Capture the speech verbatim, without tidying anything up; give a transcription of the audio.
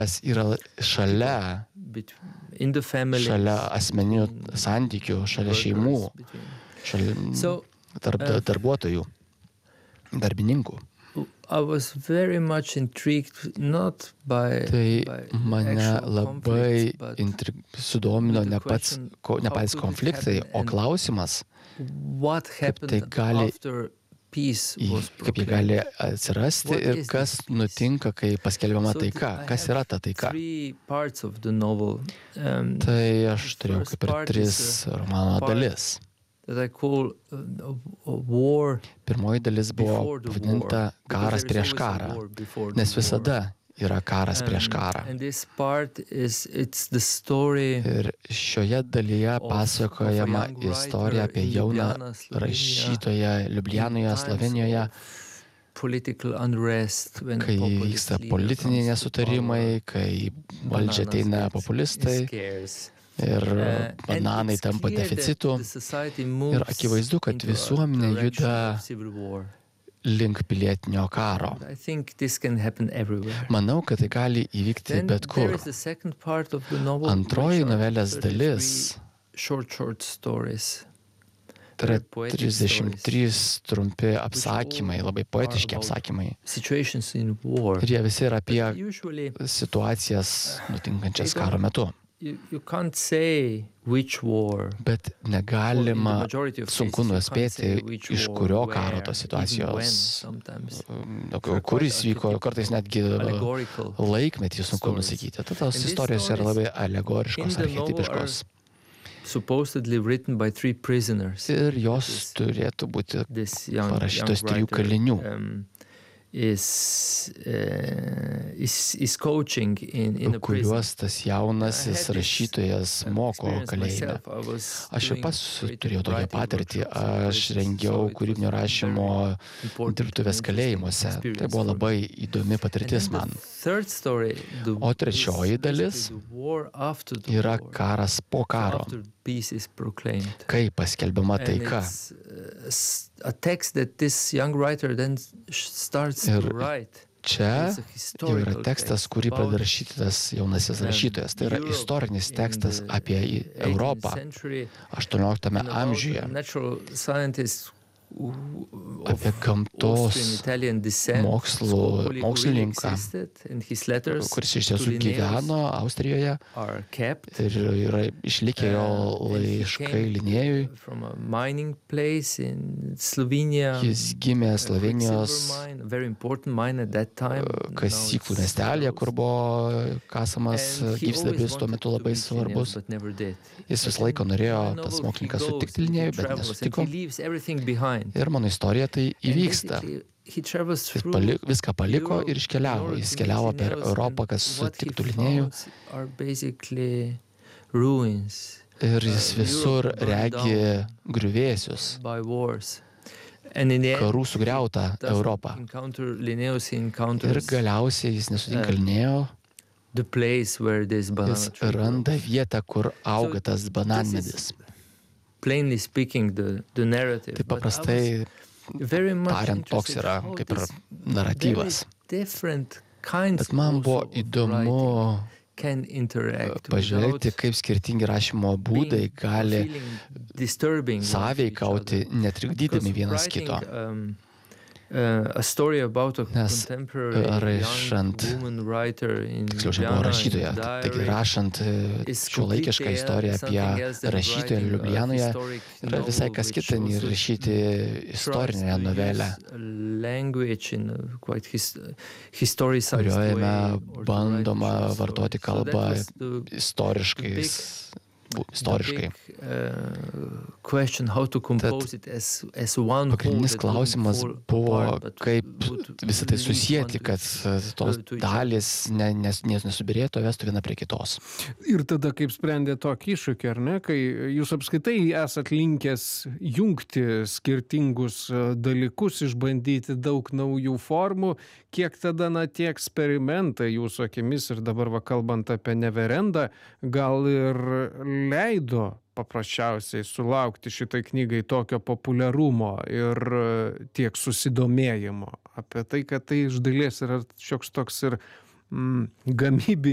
yra šalia, šalia asmeninių santykių, šalia šeimų, šalia tarp darbuotojų, darbininkų. Tai mane labai intrig... sudomino ne pats, ne pats konfliktai, o klausimas, kaip tai gali, kaip jie gali atsirasti ir kas nutinka, kai paskelbiama taika, kas yra ta taika. Tai aš turėjau kaip ir tris romano dalis. Pirmoji dalis buvo pavadinta karas prieš karą, nes visada yra karas prieš karą. Ir šioje dalyje pasakojama istorija apie jauną rašytoją Liublianoje, Slovenijoje, kai vyksta politiniai nesutarimai, kai valdžia ateina populistai ir bananai tampa deficitu. Ir akivaizdu, kad visuomenė juda link pilietinio karo. Manau, kad tai gali įvykti bet kur. Antroji novelės dalis, tai yra trisdešimt trys trumpi apsakymai, labai poetiški apsakymai. Ir jie visi yra apie situacijas nutinkančias karo metu. Bet negalima, sunku nuspėti, iš kurio karo tos situacijos, kuris vyko, kartais netgi laikmetį sunku nusakyti. Tad tos istorijos yra labai alegoriškos, archetipiškos. Ir jos turėtų būti parašytos trijų kalinių. Is, uh, is, is coaching in, in kuriuos tas jaunasis rašytojas moko kalėjime. Aš ir pats turėjau tokią patirtį. Aš rengiau kūrybinio rašymo dirbtuves kalėjimuose. Tai buvo labai įdomi patirtis man. O trečioji dalis yra karas po karo, kai paskelbiama taika. Ir čia jau yra tekstas, kurį pradeda rašyti tas jaunasis rašytojas. Tai yra istorinis tekstas apie Europą aštuonioliktame amžiuje. Apie gamtos mokslų, mokslininką, kuris iš tiesų gyveno Austrijoje ir yra išlikę jo laiškai Linėjui. Jis gimė Slovenijos kasyklų miestelėje, kur buvo kasamas gyvsidabris, tuo metu labai svarbus. Jis visą laiką norėjo tas mokslininkas sutikti Linėjui, bet nesutiko. Ir mano istorija tai įvyksta. Jis palik, viską paliko ir iškeliavo. Jis keliavo per Europą, kas sutiktų Linėjų. Ir jis visur regi griuvėsius. Karų sugriautą Europą. Ir galiausiai jis nesutinka Linėjo. Jis randa vietą, kur auga tas bananmedis. Tai paprastai tariant, toks yra kaip ir naratyvas. Bet man buvo įdomu pažvelgti, kaip skirtingi rašymo būdai gali sąveikauti, netrikdydami vienas kito. Nes rašant, tiksliau čia buvo rašytoja, taigi rašant šiuolaikišką istoriją apie rašytoją Liublianoje yra visai kas kita nei rašyti istorinę novelę, kurioje bandoma vartoti kalbą istoriškais istoriškai. Tad pagrindinis klausimas buvo, kaip visą tai susijęti, kad tos dalys nes, nes nesubirėtų, vestų viena prie kitos. Ir tada kaip sprendė tokį iššūkį, ar ne, kai jūs apskaitai esat linkęs jungti skirtingus dalykus, išbandyti daug naujų formų, kiek tada, na, tie eksperimentai jūsų akimis ir dabar va kalbant apie Neverendą, gal ir leido paprasčiausiai sulaukti šitai knygai tokio populiarumo ir tiek susidomėjimo apie tai, kad tai iš dalies yra šioks toks ir mm, gamybinis